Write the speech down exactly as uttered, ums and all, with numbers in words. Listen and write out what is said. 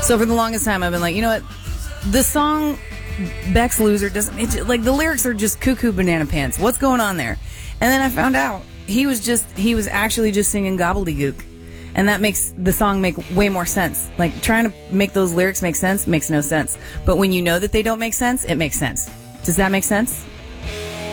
So for the longest time, I've been like, you know what? The song Beck's Loser doesn't, it, like, the lyrics are just cuckoo banana pants. What's going on there? And then I found out he was just, he was actually just singing gobbledygook. And that makes the song make way more sense. Like, trying to make those lyrics make sense makes no sense. But when you know that they don't make sense, it makes sense. Does that make sense?